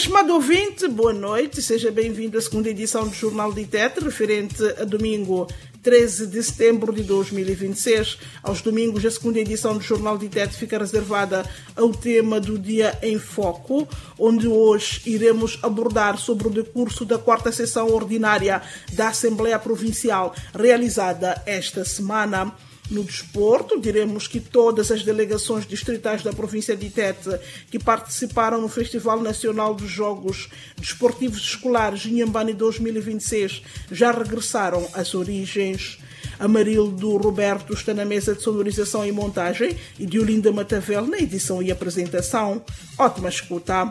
Estimado ouvinte, boa noite, seja bem-vindo à segunda edição do Jornal de ITET, referente a domingo 13 de setembro de 2026. Aos domingos, a segunda edição do Jornal de ITET fica reservada ao tema do Dia em Foco, onde hoje iremos abordar sobre o decurso da quarta sessão ordinária da Assembleia Provincial, realizada esta semana. No desporto, diremos que todas as delegações distritais da província de Itete que participaram no Festival Nacional dos Jogos Desportivos Escolares Inhambane 2026 já regressaram às origens. Amarildo Roberto está na mesa de sonorização e montagem e Diolinda Matavel na edição e apresentação. Ótima escuta!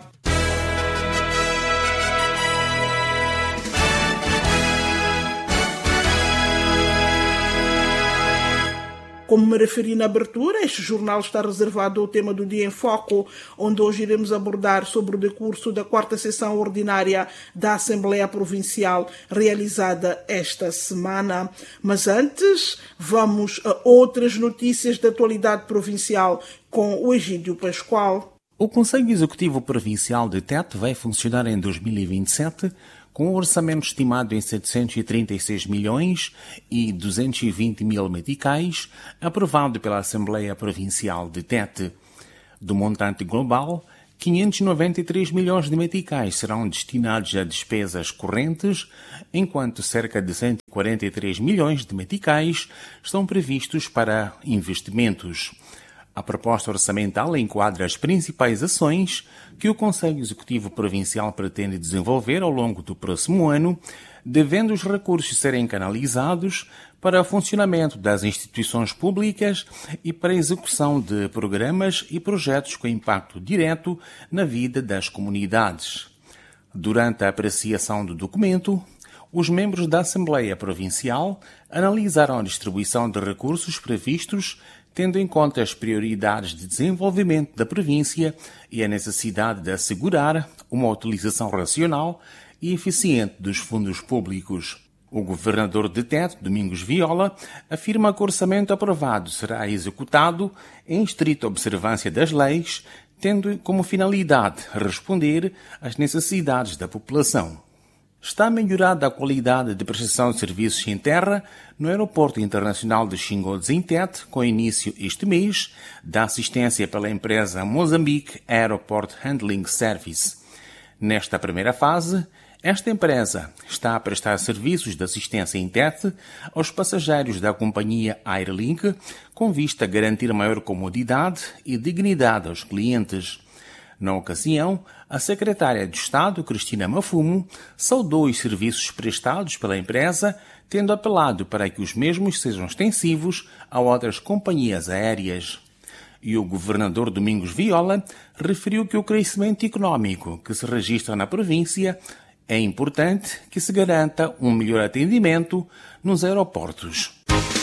Como me referi na abertura, este jornal está reservado ao tema do Dia em Foco, onde hoje iremos abordar sobre o decurso da quarta sessão ordinária da Assembleia Provincial, realizada esta semana. Mas antes, vamos a outras notícias da atualidade provincial com o Egídio Pascoal. O Conselho Executivo Provincial de Tete vai funcionar em 2027 com um orçamento estimado em 736 milhões e 220 mil meticais, aprovado pela Assembleia Provincial de Tete. Do montante global, 593 milhões de meticais serão destinados a despesas correntes, enquanto cerca de 143 milhões de meticais estão previstos para investimentos. A proposta orçamental enquadra as principais ações que o Conselho Executivo Provincial pretende desenvolver ao longo do próximo ano, devendo os recursos serem canalizados para o funcionamento das instituições públicas e para a execução de programas e projetos com impacto direto na vida das comunidades. Durante a apreciação do documento, os membros da Assembleia Provincial analisaram a distribuição de recursos previstos, tendo em conta as prioridades de desenvolvimento da província e a necessidade de assegurar uma utilização racional e eficiente dos fundos públicos. O governador de Tete, Domingos Viola, afirma que o orçamento aprovado será executado em estrita observância das leis, tendo como finalidade responder às necessidades da população. Está melhorada a qualidade de prestação de serviços em terra no Aeroporto Internacional de Xingodze em Tete, com início este mês da assistência pela empresa Mozambique Airport Handling Service. Nesta primeira fase, esta empresa está a prestar serviços de assistência em Tete aos passageiros da companhia Airlink, com vista a garantir maior comodidade e dignidade aos clientes. Na ocasião, a secretária de Estado, Cristina Mafumo, saudou os serviços prestados pela empresa, tendo apelado para que os mesmos sejam extensivos a outras companhias aéreas. E o governador Domingos Viola referiu que o crescimento econômico que se registra na província é importante que se garanta um melhor atendimento nos aeroportos.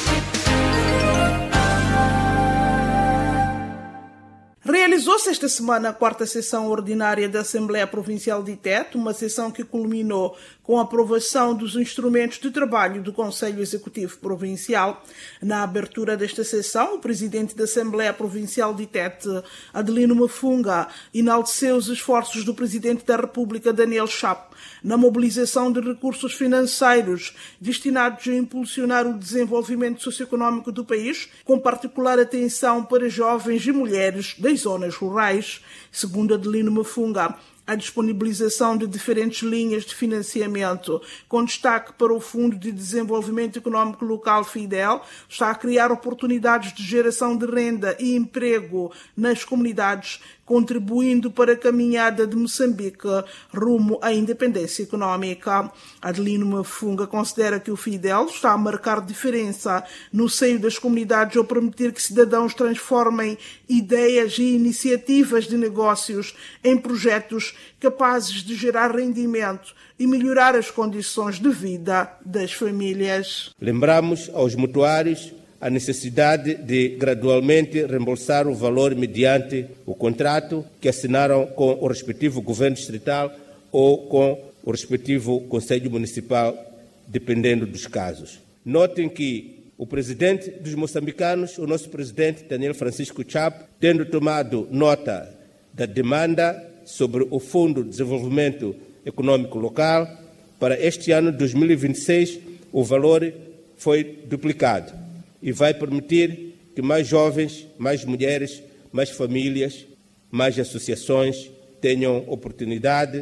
Realizou-se esta semana a quarta sessão ordinária da Assembleia Provincial de Itete, uma sessão que culminou com a aprovação dos instrumentos de trabalho do Conselho Executivo Provincial. Na abertura desta sessão, o presidente da Assembleia Provincial de Itete, Adelino Mafunga, enalteceu os esforços do presidente da República, Daniel Chapo, na mobilização de recursos financeiros destinados a impulsionar o desenvolvimento socioeconómico do país, com particular atenção para jovens e mulheres das zonas rurais. Segundo Adelino Mafunga, a disponibilização de diferentes linhas de financiamento, com destaque para o Fundo de Desenvolvimento Económico Local FIDEL, está a criar oportunidades de geração de renda e emprego nas comunidades, contribuindo para a caminhada de Moçambique rumo à independência económica. Adelino Mafunga considera que o FIDEL está a marcar diferença no seio das comunidades ao permitir que cidadãos transformem ideias e iniciativas de negócios em projetos capazes de gerar rendimento e melhorar as condições de vida das famílias. Lembramos aos mutuários a necessidade de gradualmente reembolsar o valor mediante o contrato que assinaram com o respectivo governo distrital ou com o respectivo Conselho Municipal, dependendo dos casos. Notem que o presidente dos moçambicanos, o nosso presidente Daniel Francisco Chapo, tendo tomado nota da demanda sobre o Fundo de Desenvolvimento Econômico Local. Para este ano 2026, o valor foi duplicado e vai permitir que mais jovens, mais mulheres, mais famílias, mais associações tenham oportunidade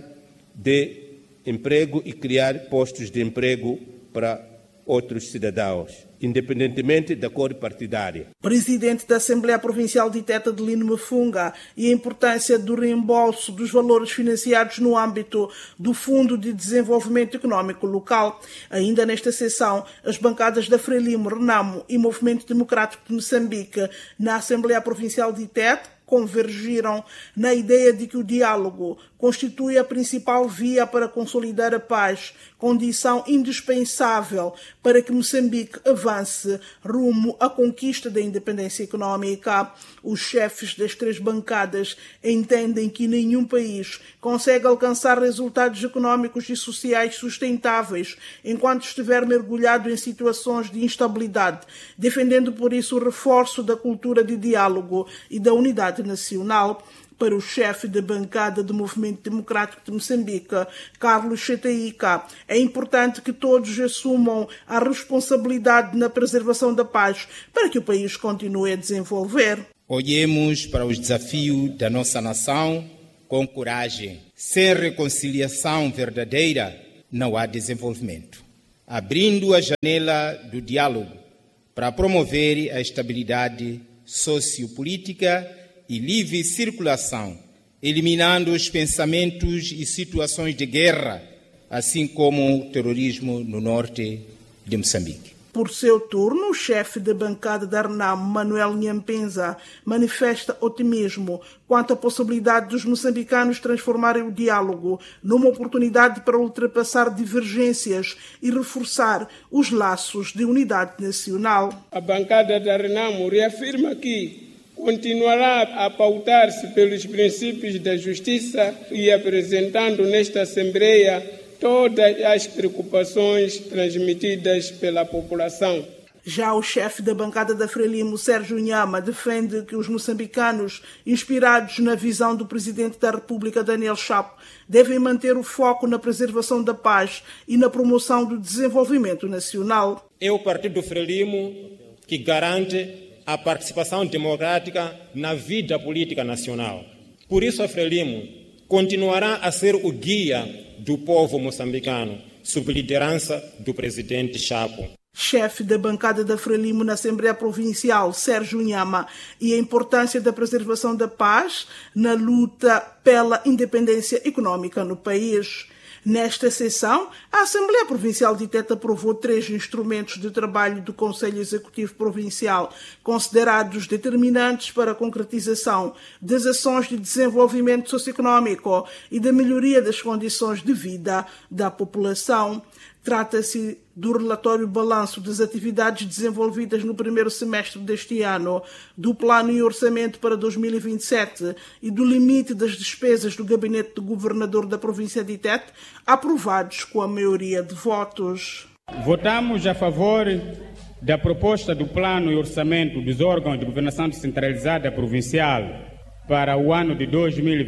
de emprego e criar postos de emprego para outros cidadãos, independentemente da cor partidária. Presidente da Assembleia Provincial de Teta, Adelino Mafunga, e a importância do reembolso dos valores financiados no âmbito do Fundo de Desenvolvimento Econômico Local. Ainda nesta sessão, as bancadas da Frelimo, Renamo e Movimento Democrático de Moçambique na Assembleia Provincial de Teta convergiram na ideia de que o diálogo constitui a principal via para consolidar a paz, condição indispensável para que Moçambique avance rumo à conquista da independência econômica. Os chefes das três bancadas entendem que nenhum país consegue alcançar resultados econômicos e sociais sustentáveis enquanto estiver mergulhado em situações de instabilidade, defendendo por isso o reforço da cultura de diálogo e da unidade nacional. Para o chefe da bancada do Movimento Democrático de Moçambique, Carlos Chetaíca, é importante que todos assumam a responsabilidade na preservação da paz para que o país continue a desenvolver. Olhemos para os desafios da nossa nação com coragem. Sem reconciliação verdadeira, não há desenvolvimento. Abrindo a janela do diálogo para promover a estabilidade sociopolítica e livre circulação, eliminando os pensamentos e situações de guerra, assim como o terrorismo no norte de Moçambique. Por seu turno, o chefe da bancada da Renamo, Manuel Nhampenza, manifesta otimismo quanto à possibilidade dos moçambicanos transformarem o diálogo numa oportunidade para ultrapassar divergências e reforçar os laços de unidade nacional. A bancada da Renamo reafirma que continuará a pautar-se pelos princípios da justiça e apresentando nesta Assembleia todas as preocupações transmitidas pela população. Já o chefe da bancada da Frelimo, Sérgio Nhama, defende que os moçambicanos, inspirados na visão do Presidente da República, Daniel Chapo, devem manter o foco na preservação da paz e na promoção do desenvolvimento nacional. É o Partido Frelimo que garante a participação democrática na vida política nacional. Por isso, a Frelimo continuará a ser o guia do povo moçambicano, sob liderança do presidente Chapo. Chefe da bancada da Frelimo na Assembleia Provincial, Sérgio Nhama, e a importância da preservação da paz na luta pela independência econômica no país. Nesta sessão, a Assembleia Provincial de Teta aprovou 3 instrumentos de trabalho do Conselho Executivo Provincial, considerados determinantes para a concretização das ações de desenvolvimento socioeconômico e da melhoria das condições de vida da população. Trata-se do relatório balanço das atividades desenvolvidas no primeiro semestre deste ano, do plano e orçamento para 2027 e do limite das despesas do gabinete do governador da província de Tete, aprovados com a maioria de votos. Votamos a favor da proposta do plano e orçamento dos órgãos de governação descentralizada provincial para o ano de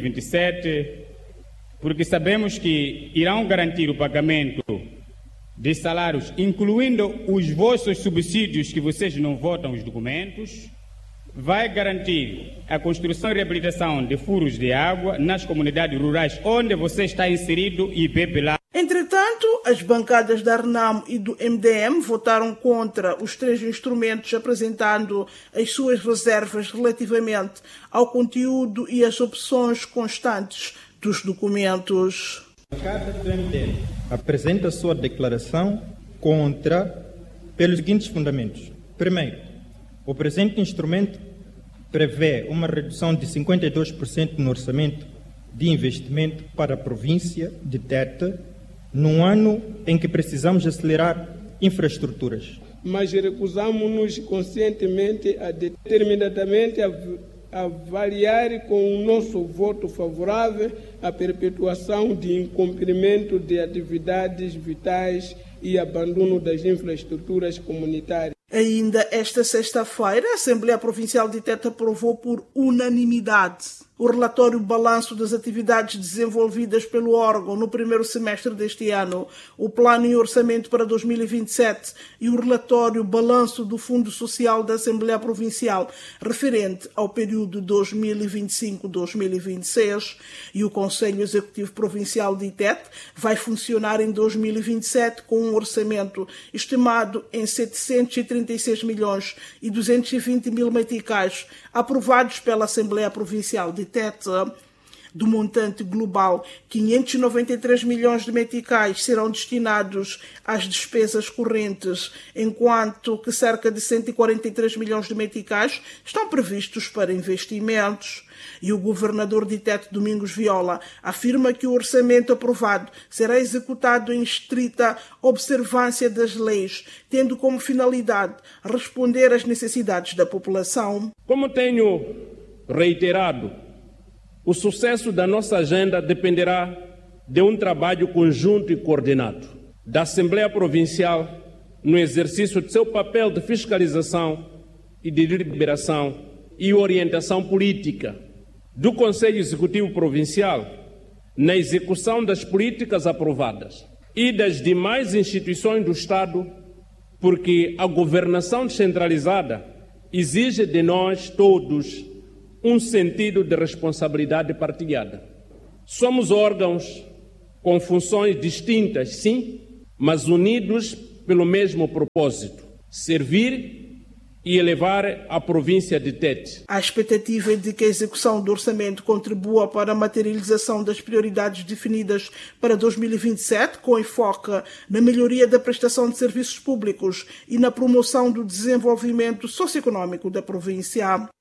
2027, porque sabemos que irão garantir o pagamento de salários, incluindo os vossos subsídios que vocês não votam os documentos, vai garantir a construção e reabilitação de furos de água nas comunidades rurais onde você está inserido e bebe lá. Entretanto, as bancadas da Renamo e do MDM votaram contra os 3 instrumentos, apresentando as suas reservas relativamente ao conteúdo e às opções constantes dos documentos. A bancada do MDM apresenta sua declaração contra pelos seguintes fundamentos. Primeiro, o presente instrumento prevê uma redução de 52% no orçamento de investimento para a província de Tete, num ano em que precisamos acelerar infraestruturas. Mas recusamos-nos conscientemente a determinadamente avaliar com o nosso voto favorável a perpetuação de incumprimento de atividades vitais e abandono das infraestruturas comunitárias. Ainda esta sexta-feira, a Assembleia Provincial de Tete aprovou por unanimidade o relatório Balanço das atividades desenvolvidas pelo órgão no primeiro semestre deste ano, o Plano e Orçamento para 2027 e o relatório Balanço do Fundo Social da Assembleia Provincial referente ao período 2025-2026 e o Conselho Executivo Provincial de ITET vai funcionar em 2027 com um orçamento estimado em 736 milhões e 220 mil meticais aprovados pela Assembleia Provincial de ITET. Do montante global, 593 milhões de meticais serão destinados às despesas correntes, enquanto que cerca de 143 milhões de meticais estão previstos para investimentos. E o governador de ITET, Domingos Viola, afirma que o orçamento aprovado será executado em estrita observância das leis, tendo como finalidade responder às necessidades da população. Como tenho reiterado, o sucesso da nossa agenda dependerá de um trabalho conjunto e coordenado da Assembleia Provincial no exercício de seu papel de fiscalização e de deliberação e orientação política, do Conselho Executivo Provincial na execução das políticas aprovadas e das demais instituições do Estado, porque a governação descentralizada exige de nós todos um sentido de responsabilidade partilhada. Somos órgãos com funções distintas, sim, mas unidos pelo mesmo propósito: servir e elevar a província de Tete. A expectativa é de que a execução do orçamento contribua para a materialização das prioridades definidas para 2027, com enfoque na melhoria da prestação de serviços públicos e na promoção do desenvolvimento socioeconômico da província.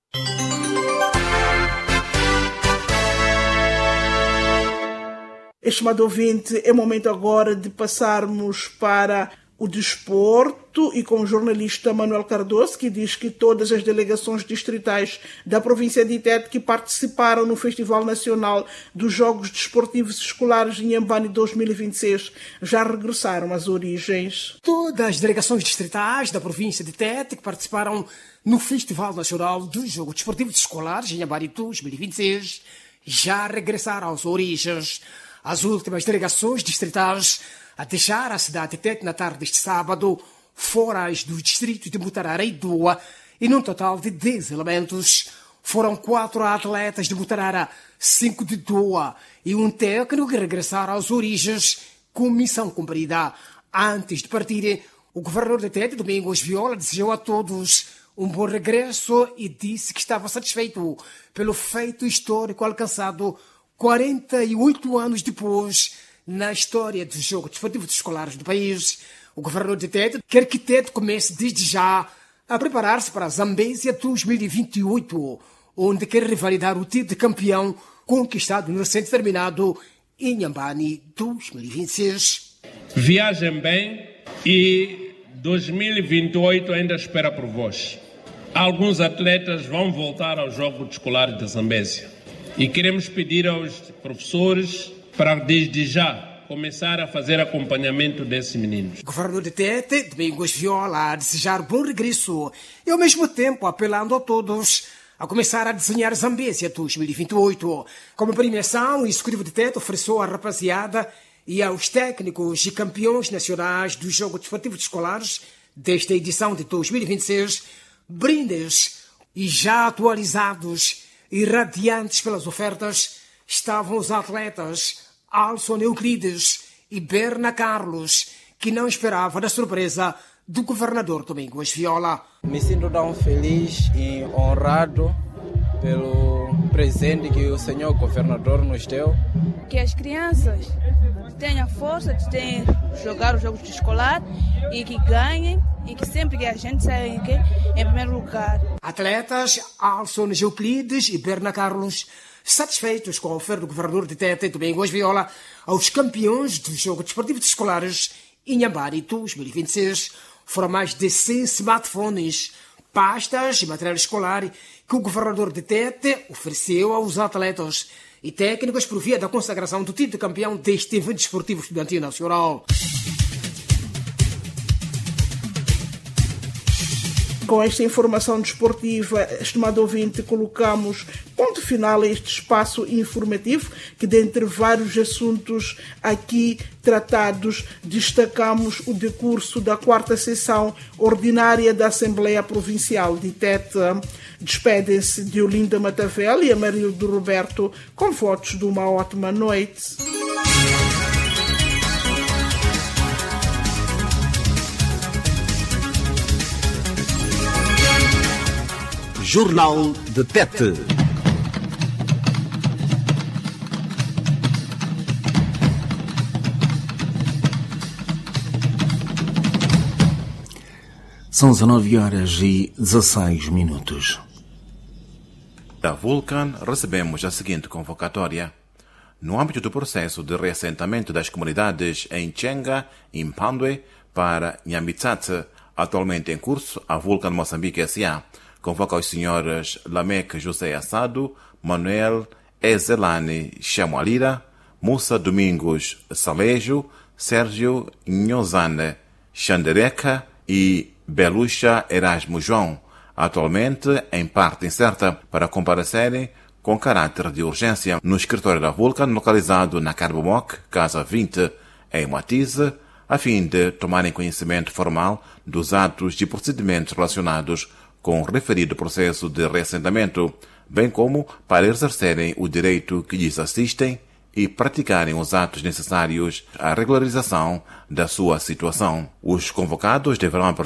Estimado ouvinte, é momento agora de passarmos para o desporto e com o jornalista Manuel Cardoso, que diz que todas as delegações distritais da província de Itete que participaram no Festival Nacional dos Jogos Desportivos Escolares de Inhambane 2026 já regressaram às origens. Todas as delegações distritais da província de Itete que participaram no Festival Nacional dos Jogos Desportivos Escolares de Inhambane 2026 já regressaram às origens. As últimas delegações distritais a deixar a cidade de Tete na tarde deste sábado foram as do distrito de Mutarara e Doa, e num total de 10 elementos. Foram 4 atletas de Mutarara, 5 de Doa e um técnico que regressaram às origens com missão cumprida. Antes de partir, o governador de Tete, Domingos Viola, desejou a todos um bom regresso e disse que estava satisfeito pelo feito histórico alcançado 48 anos depois na história dos Jogos Desportivos Escolares do país. O governador de Tete quer que Tete comece desde já a preparar-se para a Zambésia 2028, onde quer revalidar o título de campeão conquistado no recente terminado Inhambane 2026. Viajem bem e 2028 ainda espera por vós. Alguns atletas vão voltar aos Jogos Escolares da Zambésia. E queremos pedir aos professores para, desde já, começar a fazer acompanhamento desses meninos. O governador de Tete, Domingos Viola, a desejar bom regresso e, ao mesmo tempo, apelando a todos a começar a desenhar Zambésia 2028. Como premiação, o Executivo de Tete ofereceu à rapaziada e aos técnicos e campeões nacionais dos Jogos Desportivos Escolares desta edição de 2026 brindes e já atualizados e radiantes pelas ofertas estavam os atletas Alson Euclides e Berna Carlos, que não esperava da surpresa do governador Domingos Viola. Me sinto tão feliz e honrado pelo presente que o senhor governador nos deu. Que as crianças tenham a força de jogar os jogos de escolar e que ganhem e que sempre que a gente saia em primeiro lugar. Atletas Alson Euclides e Berna Carlos, satisfeitos com a oferta do governador de Tete, Domingos Viola, aos campeões dos Jogos Desportivos Escolares Inhambane 2026. Foram mais de 100 smartphones, pastas e material escolar que o governador de Tete ofereceu aos atletas e técnicos por via da consagração do título de campeão deste evento desportivo estudantil nacional. Com esta informação desportiva, estimado ouvinte, colocamos ponto final a este espaço informativo que, dentre vários assuntos aqui tratados, destacamos o decurso da 4ª sessão ordinária da Assembleia Provincial de Tete. Despedem-se de Olinda Matavel e Amarildo Roberto com votos de uma ótima noite. Jornal de Tete. São 19h16. Da Vulcan recebemos a seguinte convocatória. No âmbito do processo de reassentamento das comunidades em Chenga, Impandwe, para Nhambitsatse, atualmente em curso, a Vulcan Moçambique S.A. convoca os senhores Lamek José Assado, Manuel Ezelane Chamualira, Mussa Domingos Salejo, Sérgio Nhozane Xandereca e Belucha Erasmo João, atualmente em parte incerta, para comparecerem com caráter de urgência no escritório da Vulcan, localizado na Carbomoc, Casa 20, em Matize, a fim de tomarem conhecimento formal dos atos e procedimentos relacionados com o referido processo de reassentamento, bem como para exercerem o direito que lhes assistem e praticarem os atos necessários à regularização da sua situação. Os convocados deverão apresentar